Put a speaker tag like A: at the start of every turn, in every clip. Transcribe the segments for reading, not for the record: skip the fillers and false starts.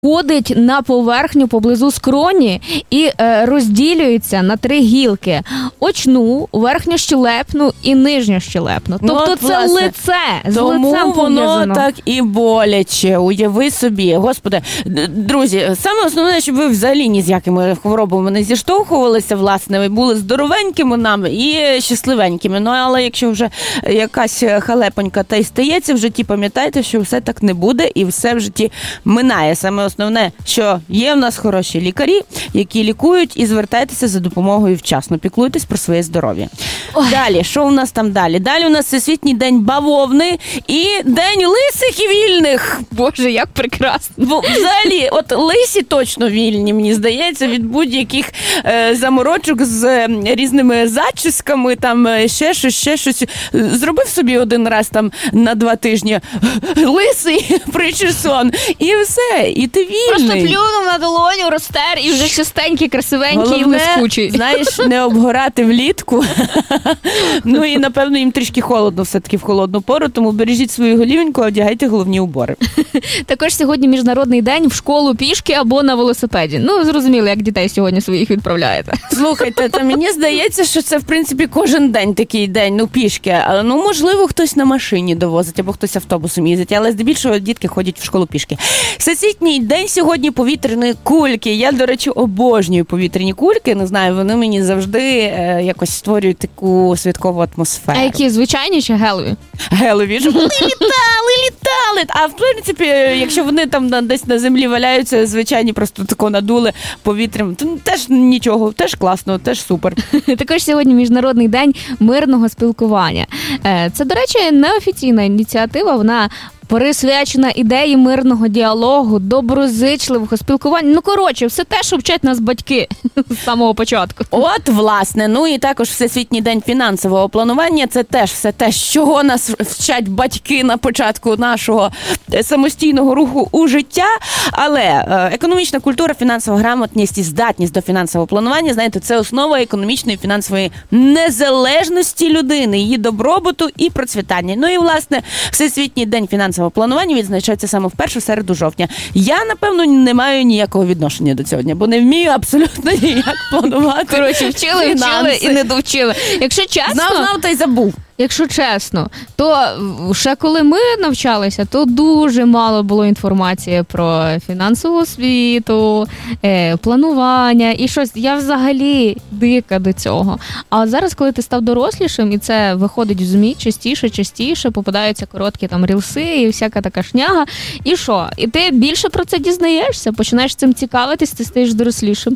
A: ходить на поверхню поблизу скроні і розділюється на 3 гілки. Очну, верхньощелепну і нижньощелепну. Тобто це лице, з
B: тому
A: лицем пов'язано.
B: Воно так і боляче, уяви собі. Господи, друзі, саме основне, щоб ви взагалі ні з якими хворобами не зіштовхувалися, власне, ви були здоровенькими нами і щасливенькими. Ну, але якщо вже якась халепонька та й стається в житті, пам'ятайте, що все так не буде і все в житті минає. Саме основне, що є в нас хороші лікарі, які лікують, і звертайтеся за допомогою вчасно. Піклуйтесь про своє здоров'я. Далі, що у нас там далі? Далі у нас Всесвітній день бавовни і День лисих і вільних.
A: Боже, як прекрасно.
B: Бо взагалі, от лисі точно вільні, мені здається, від будь-яких заморочок з різними зачісками, там ще щось. Зробив собі один раз там на 2 тижні лисий причесон, і все, і ти вільний.
A: Просто плюнув на долоню, розтер, і вже чистенький, красивенький і блискучий.
B: Знаєш, не обгорати влітку. Ну і, напевно, їм трішки холодно все-таки в холодну пору, тому бережіть свою голівеньку, одягайте головні убори.
A: Також сьогодні Міжнародний день в школу пішки або на велосипеді. Ну, зрозуміло, як дітей сьогодні своїх відправляєте.
B: Слухайте, то мені здається, що це, в принципі, кожен день такий день, ну, пішки. Ну, можливо, хтось на машині довозить, або хтось автобусом їздить, але здебільшого дітки ходять в школу пішки. Всесвітній день сьогодні повітряної кульки. Я, до речі, обожнюю повітряні кульки. Не знаю, вони мені завжди якось створюють таку святкову атмосферу.
A: А які, звичайні чи гелові?
B: Гелові ж вони літали. А в принципі, якщо вони там десь на землі валяються, звичайні просто тако надули повітрям, то теж нічого, теж класно, теж супер.
A: Також сьогодні Міжнародний день мирного спілкування. Це, до речі, неофіційна ініціатива, вона присвячена ідеї мирного діалогу, доброзичливого спілкування. Ну, коротше, все те, що вчать нас батьки з самого початку.
B: От, власне. Ну і також Всесвітній день фінансового планування. Це теж все те, чого нас вчать батьки на початку нашого самостійного руху у життя. Але економічна культура, фінансова грамотність і здатність до фінансового планування, знаєте, це основа економічної і фінансової незалежності людини, її добробуту і процвітання. Ну і, власне, Всесвітній день фінансового планування відзначається саме в першу середу жовтня. Я, напевно, не маю ніякого відношення до цього дня, бо не вмію абсолютно ніяк планувати.
A: Коротше, вчили і не довчили. Якщо чесно...
B: Знав та й забув.
A: Якщо чесно, то ще коли ми навчалися, то дуже мало було інформації про фінансову освіту, планування і щось. Я взагалі дика до цього. А зараз, коли ти став дорослішим, і це виходить в ЗМІ частіше, попадаються короткі там рілси і всяка така шняга. І що? І ти більше про це дізнаєшся, починаєш цим цікавитись, ти стаєш дорослішим.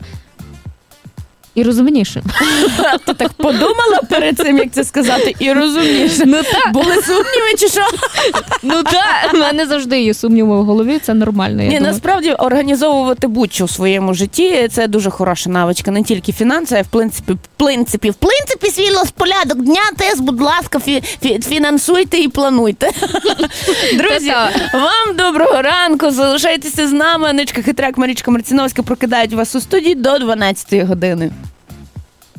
A: І розумнішим.
B: Ти так подумала перед цим, як це сказати, і розумнішим?
A: Ну так.
B: Були сумніви чи що?
A: Ну так, в мене завжди є сумніви в голові, це нормально, я думаю.
B: Насправді, організовувати будь-що в своєму житті, це дуже хороша навичка, не тільки фінанси, а в принципі, свій порядок дня теж, будь ласка, фінансуйте і плануйте. Друзі, вам доброго ранку, залишайтеся з нами, Аничка Хитряк, Марічка Марціновська прокидають вас у студії до 12 години.